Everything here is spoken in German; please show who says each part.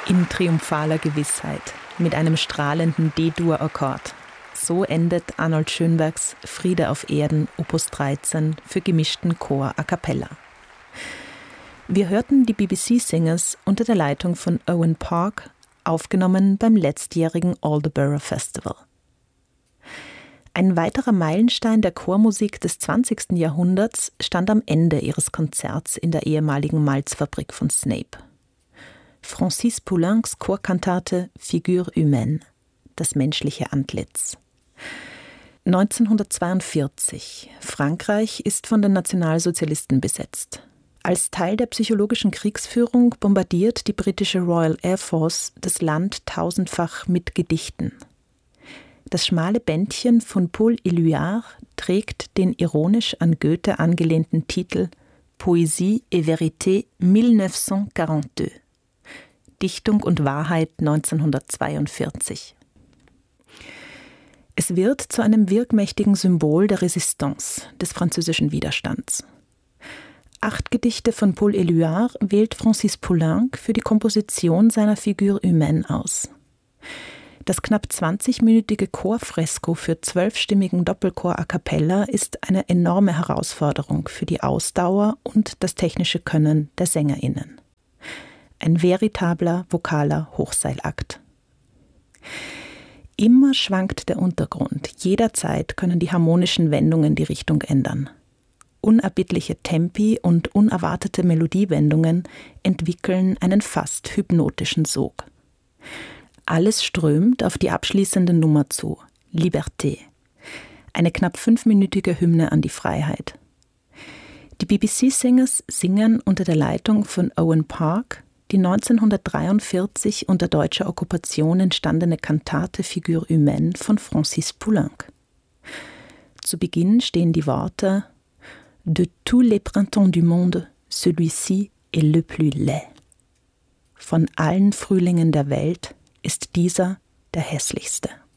Speaker 1: In triumphaler Gewissheit, mit einem strahlenden D-Dur-Akkord. So endet Arnold Schönbergs Friede auf Erden, Opus 13 für gemischten Chor a cappella. Wir hörten die BBC Singers unter der Leitung von Owen Park, aufgenommen beim letztjährigen Aldeburgh Festival. Ein weiterer Meilenstein der Chormusik des 20. Jahrhunderts stand am Ende ihres Konzerts in der ehemaligen Malzfabrik von Snape. Francis Poulencs Chorkantate Figure humaine, das menschliche Antlitz. 1942. Frankreich ist von den Nationalsozialisten besetzt. Als Teil der psychologischen Kriegsführung bombardiert die britische Royal Air Force das Land tausendfach mit Gedichten. Das schmale Bändchen von Paul Éluard trägt den ironisch an Goethe angelehnten Titel Poésie et Vérité 1942. Dichtung und Wahrheit 1942. Es wird zu einem wirkmächtigen Symbol der Resistance, des französischen Widerstands. 8 Gedichte von Paul Éluard wählt Francis Poulenc für die Komposition seiner Figure humaine aus. Das knapp 20-minütige Chorfresko für 12-stimmigen Doppelchor a cappella ist eine enorme Herausforderung für die Ausdauer und das technische Können der SängerInnen. Ein veritabler vokaler Hochseilakt. Immer schwankt der Untergrund, jederzeit können die harmonischen Wendungen die Richtung ändern. Unerbittliche Tempi und unerwartete Melodiewendungen entwickeln einen fast hypnotischen Sog. Alles strömt auf die abschließende Nummer zu, Liberté, eine knapp 5-minütige Hymne an die Freiheit. Die BBC-Singers singen unter der Leitung von Owen Park die 1943 unter deutscher Okkupation entstandene Kantate Figure humaine von Francis Poulenc. Zu Beginn stehen die Worte De tous les printemps du monde, celui-ci est le plus laid. Von allen Frühlingen der Welt ist dieser der hässlichste.